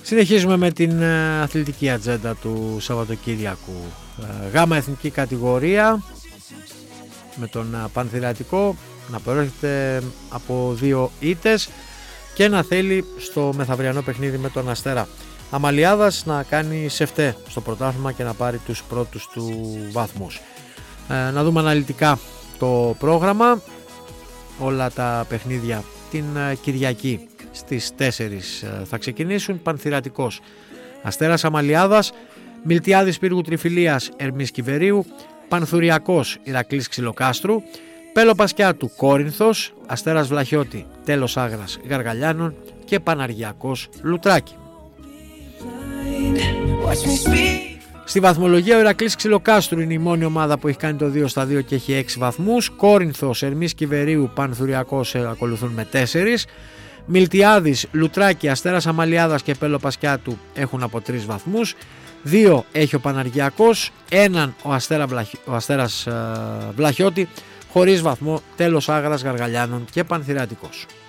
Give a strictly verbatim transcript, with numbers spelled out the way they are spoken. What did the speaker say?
Συνεχίζουμε με την αθλητική ατζέντα του Σαββατοκύριακου. Γάμα εθνική κατηγορία με τον Πανθηραϊκό να προέρχεται από δύο ήττες και να θέλει στο μεθαυριανό παιχνίδι με τον Αστέρα Αμαλιάδας να κάνει σεφτέ στο πρωτάθλημα και να πάρει τους πρώτους του βαθμούς. Ε, να δούμε αναλυτικά το πρόγραμμα, όλα τα παιχνίδια την Κυριακή στις τέσσερις θα ξεκινήσουν. Πανθηραϊκός Αστέρας Αμαλιάδας, Μιλτιάδης Πύργου Τριφυλίας Ερμής Κιβερίου, Πανθουριακός Ηρακλής Ξυλοκάστρου, Πέλο Πασκιάτου Κόρινθος, Αστέρας Βλαχιώτη Τέλος Άγρας Γαργαλιάνων και Παναργιακός Λουτράκη. Στη βαθμολογία ο Ηρακλής Ξυλοκάστρου είναι η μόνη ομάδα που έχει κάνει το δύο στα δύο και έχει έξι βαθμούς. Κόρινθος, Ερμής Κιβερίου, Πανθουριακός ακολουθούν με τέσσερις. Μιλτιάδης, Λουτράκη, Αστέρας Αμαλιάδας και Πέλο Πασκιάτου έχουν από τρεις βαθμούς. Δύο έχει ο Παναργιακός, έναν ο, Αστέρα Βλαχι... ο Αστέρας uh, Βλαχιώτη, χωρίς βαθμό Τέλος Άγρας Γαργαλιάνων και Πανθηραϊκός.